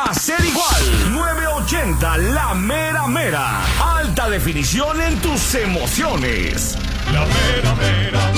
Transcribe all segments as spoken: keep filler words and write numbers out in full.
hacer igual. novecientos ochenta, la mera mera. Alta definición en tus emociones. La mera mera.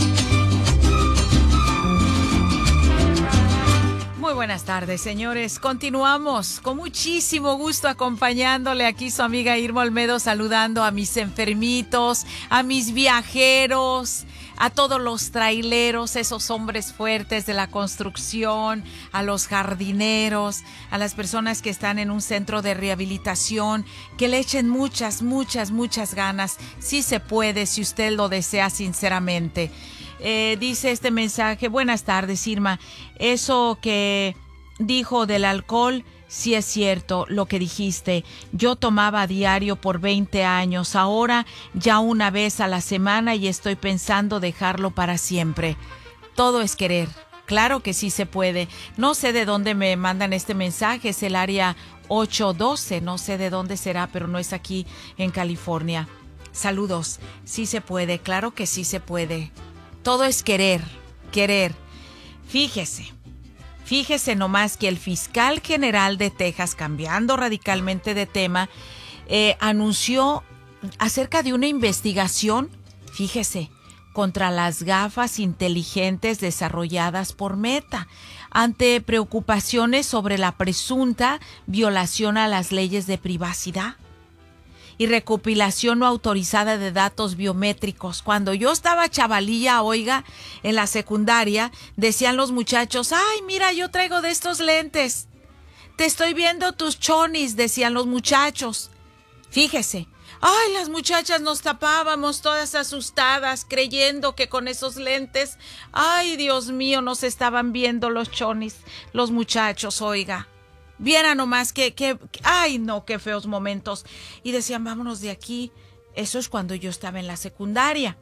Muy buenas tardes, señores. Continuamos con muchísimo gusto acompañándole aquí su amiga Irma Olmedo, saludando a mis enfermitos, a mis viajeros, a todos los traileros, esos hombres fuertes de la construcción, a los jardineros, a las personas que están en un centro de rehabilitación, que le echen muchas, muchas, muchas ganas. Sí se puede, si usted lo desea sinceramente. Eh, dice este mensaje: buenas tardes, Irma. Eso que dijo del alcohol, sí es cierto lo que dijiste. Yo tomaba a diario por veinte años, ahora ya una vez a la semana, y estoy pensando dejarlo para siempre. Todo es querer. Claro que sí se puede. No sé de dónde me mandan este mensaje, es el área ocho doce, no sé de dónde será, pero no es aquí en California. Saludos. Sí se puede, claro que sí se puede. Todo es querer, querer. Fíjese, fíjese nomás que el fiscal general de Texas, cambiando radicalmente de tema, eh, anunció acerca de una investigación, fíjese, contra las gafas inteligentes desarrolladas por Meta, ante preocupaciones sobre la presunta violación a las leyes de privacidad y recopilación no autorizada de datos biométricos. Cuando yo estaba chavalilla, oiga, en la secundaria, decían los muchachos: ay, mira, yo traigo de estos lentes. Te estoy viendo tus chonis, decían los muchachos. Fíjese, ay, las muchachas nos tapábamos todas asustadas, creyendo que con esos lentes, ay, Dios mío, nos estaban viendo los chonis, los muchachos, oiga. Viera nomás que, que, ay no, qué feos momentos. Y decían, vámonos de aquí. Eso es cuando yo estaba en la secundaria.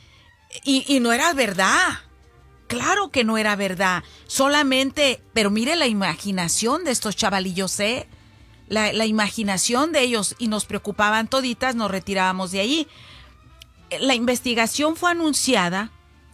Y, y no era verdad. Claro que no era verdad. Solamente, pero mire la imaginación de estos chavalillos, ¿eh? La, la imaginación de ellos, y nos preocupaban toditas, nos retirábamos de ahí. La investigación fue anunciada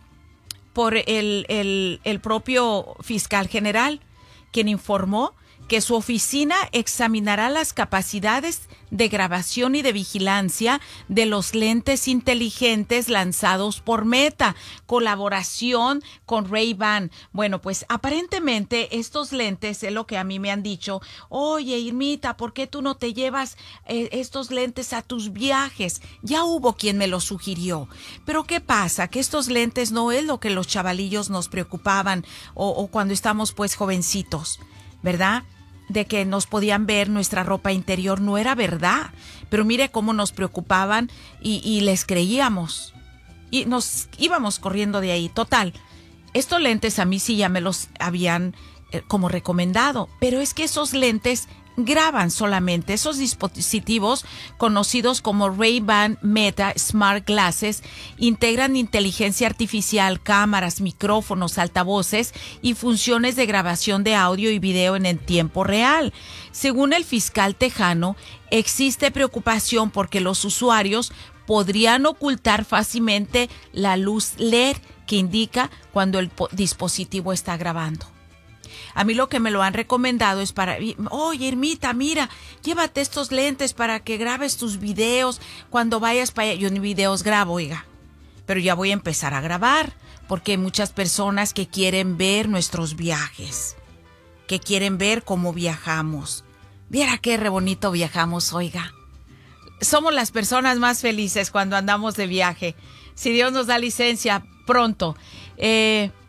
por el, el, el propio fiscal general, quien informó que su oficina examinará las capacidades de grabación y de vigilancia de los lentes inteligentes lanzados por Meta, colaboración con Ray-Ban. Bueno, pues aparentemente estos lentes, es lo que a mí me han dicho: oye, Irmita, ¿por qué tú no te llevas eh, estos lentes a tus viajes? Ya hubo quien me lo sugirió. Pero ¿qué pasa? Que estos lentes no es lo que los chavalillos nos preocupaban o, o cuando estamos pues jovencitos, ¿verdad? De que nos podían ver nuestra ropa interior, no era verdad. Pero mire cómo nos preocupaban y, y les creíamos. Y nos íbamos corriendo de ahí. Total, estos lentes a mí sí ya me los habían eh, como recomendado. Pero es que esos lentes graban solamente. Esos dispositivos conocidos como Ray-Ban Meta Smart Glasses integran inteligencia artificial, cámaras, micrófonos, altavoces y funciones de grabación de audio y video en el tiempo real. Según el fiscal tejano, existe preocupación porque los usuarios podrían ocultar fácilmente la luz L E D que indica cuando el dispositivo está grabando. A mí lo que me lo han recomendado es para, oye, Irmita, mira, llévate estos lentes para que grabes tus videos cuando vayas para allá. Yo ni videos grabo, oiga, pero ya voy a empezar a grabar, porque hay muchas personas que quieren ver nuestros viajes, que quieren ver cómo viajamos. Viera qué re bonito viajamos, oiga. Somos las personas más felices cuando andamos de viaje. Si Dios nos da licencia, pronto. Eh...